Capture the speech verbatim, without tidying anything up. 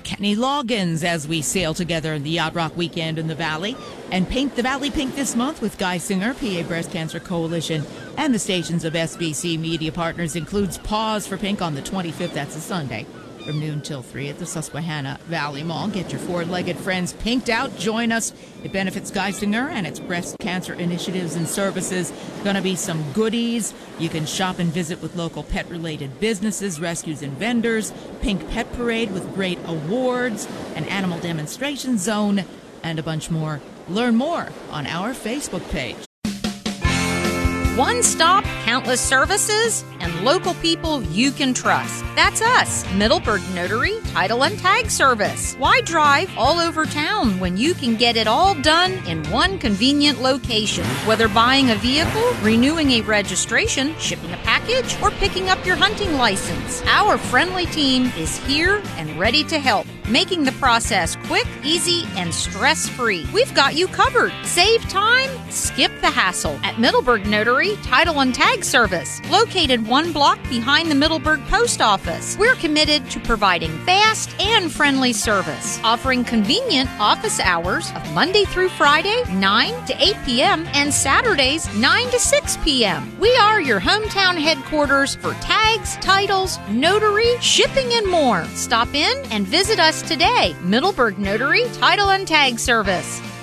Kenny Loggins as we sail together in the Yacht Rock weekend in the Valley. And paint the Valley pink this month with Guy Singer, P A Breast Cancer Coalition, and the stations of S B C Media Partners includes Pause for Pink on the twenty-fifth. That's a Sunday, from noon till three at the Susquehanna Valley Mall. Get your four-legged friends pinked out. Join us. It benefits Guy Singer and its breast cancer initiatives and services. Going to be some goodies. You can shop and visit with local pet-related businesses, rescues, and vendors. Pink Pet Parade with great awards, an animal demonstration zone, and a bunch more. Learn more on our Facebook page. One stop, countless services, and local people you can trust. That's us, Middleburg Notary, Title and Tag Service. Why drive all over town when you can get it all done in one convenient location? Whether buying a vehicle, renewing a registration, shipping a package, or picking up your hunting license, our friendly team is here and ready to help, making the process quick, easy, and stress-free. We've got you covered. Save time, skip the hassle at Middleburg Notary, Title and Tag Service, located one block behind the Middleburg Post Office. We're committed to providing fast and friendly service, offering convenient office hours of Monday through Friday, nine to eight p.m., and Saturdays, nine to six p.m. We are your hometown headquarters for tags, titles, notary, shipping, and more. Stop in and visit us today. Middleburg Notary, Title and Tag Service.